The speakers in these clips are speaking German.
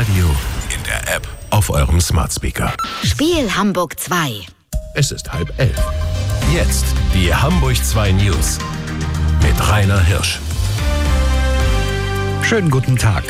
Radio, in der App, auf eurem Smart Speaker. Spiel Hamburg 2. Es ist 10:30. Jetzt die Hamburg 2 News mit Rainer Hirsch. Schönen guten Tag.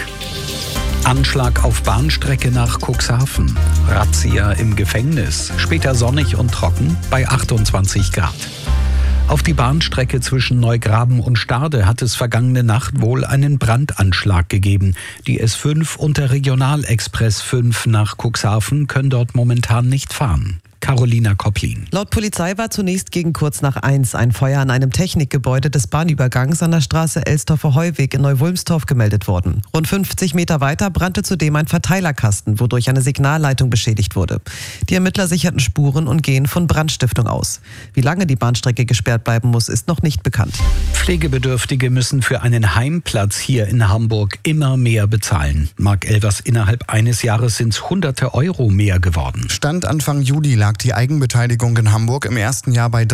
Anschlag auf Bahnstrecke nach Cuxhaven. Razzia im Gefängnis. Später sonnig und trocken bei 28 Grad. Auf die Bahnstrecke zwischen Neugraben und Stade hat es vergangene Nacht wohl einen Brandanschlag gegeben. Die S5 und der Regionalexpress 5 nach Cuxhaven können dort momentan nicht fahren. Carolina Kopplin. Laut Polizei war zunächst gegen kurz nach 1 ein Feuer an einem Technikgebäude des Bahnübergangs an der Straße Elsdorfer-Heuweg in Neuwulmstorf gemeldet worden. Rund 50 Meter weiter brannte zudem ein Verteilerkasten, wodurch eine Signalleitung beschädigt wurde. Die Ermittler sicherten Spuren und gehen von Brandstiftung aus. Wie lange die Bahnstrecke gesperrt bleiben muss, ist noch nicht bekannt. Pflegebedürftige müssen für einen Heimplatz hier in Hamburg immer mehr bezahlen. Mark Elvers, innerhalb eines Jahres sind es hunderte Euro mehr geworden. Stand Anfang Juli lag die Eigenbeteiligung in Hamburg im ersten Jahr bei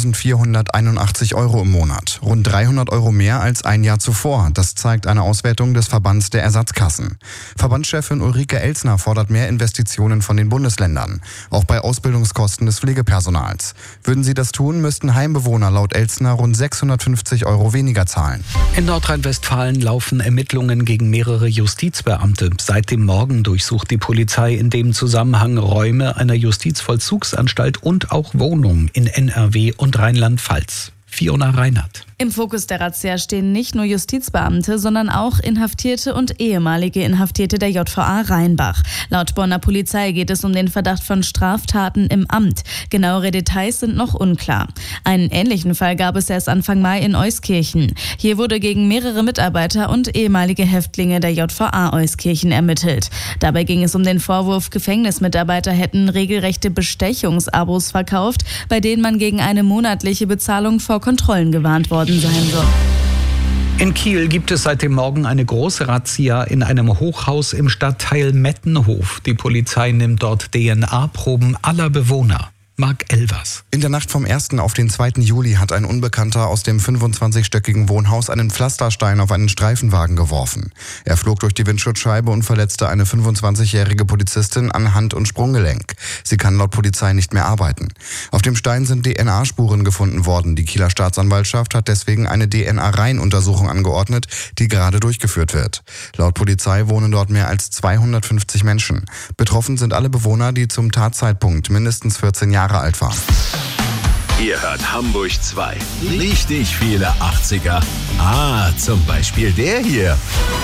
3.481 Euro im Monat. Rund 300 Euro mehr als ein Jahr zuvor. Das zeigt eine Auswertung des Verbands der Ersatzkassen. Verbandschefin Ulrike Elsner fordert mehr Investitionen von den Bundesländern. Auch bei Ausbildungskosten des Pflegepersonals. Würden sie das tun, müssten Heimbewohner laut Elsner rund 650 Euro weniger zahlen. In Nordrhein-Westfalen laufen Ermittlungen gegen mehrere Justizbeamte. Seit dem Morgen durchsucht die Polizei in dem Zusammenhang Räume einer Justizvollzugsanstalt und auch Wohnungen in NRW und Rheinland-Pfalz. Fiona Reinhardt. Im Fokus der Razzia stehen nicht nur Justizbeamte, sondern auch Inhaftierte und ehemalige Inhaftierte der JVA Rheinbach. Laut Bonner Polizei geht es um den Verdacht von Straftaten im Amt. Genauere Details sind noch unklar. Einen ähnlichen Fall gab es erst Anfang Mai in Euskirchen. Hier wurde gegen mehrere Mitarbeiter und ehemalige Häftlinge der JVA Euskirchen ermittelt. Dabei ging es um den Vorwurf, Gefängnismitarbeiter hätten regelrechte Bestechungsabos verkauft, bei denen man gegen eine monatliche Bezahlung vor Kontrollen gewarnt worden sein soll. In Kiel gibt es seit dem Morgen eine große Razzia in einem Hochhaus im Stadtteil Mettenhof. Die Polizei nimmt dort DNA-Proben aller Bewohner. Mark Elvers. In der Nacht vom 1. auf den 2. Juli hat ein Unbekannter aus dem 25-stöckigen Wohnhaus einen Pflasterstein auf einen Streifenwagen geworfen. Er flog durch die Windschutzscheibe und verletzte eine 25-jährige Polizistin an Hand- und Sprunggelenk. Sie kann laut Polizei nicht mehr arbeiten. Auf dem Stein sind DNA-Spuren gefunden worden. Die Kieler Staatsanwaltschaft hat deswegen eine DNA-Reihenuntersuchung angeordnet, die gerade durchgeführt wird. Laut Polizei wohnen dort mehr als 250 Menschen. Betroffen sind alle Bewohner, die zum Tatzeitpunkt mindestens 14 Jahre alt waren. Ihr hört Hamburg 2. Richtig viele 80er. Zum Beispiel der hier.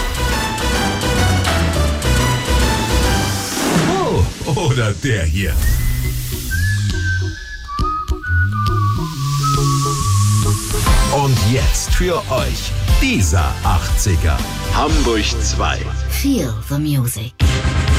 Oh, oder der hier. Und jetzt für euch dieser 80er. Hamburg 2. Feel the music.